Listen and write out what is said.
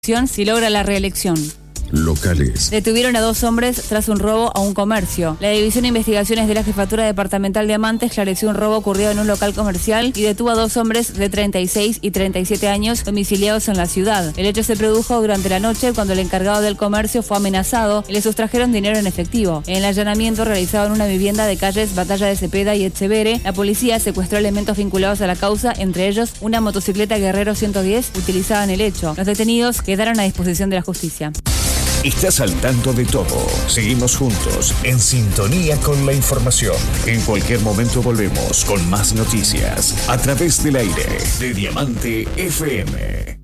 si logra la reelección. Locales. Detuvieron a 2 hombres tras un robo a un comercio. La División de Investigaciones de la Jefatura Departamental de Amante esclareció un robo ocurrido en un local comercial y detuvo a 2 hombres de 36 y 37 años domiciliados en la ciudad. El hecho se produjo durante la noche cuando el encargado del comercio fue amenazado y le sustrajeron dinero en efectivo. En el allanamiento realizado en una vivienda de calles Batalla de Cepeda y Echevere, la policía secuestró elementos vinculados a la causa, entre ellos una motocicleta Guerrero 110 utilizada en el hecho. Los detenidos quedaron a disposición de la justicia. Estás al tanto de todo. Seguimos juntos, en sintonía con la información. En cualquier momento volvemos con más noticias a través del aire de Diamante FM.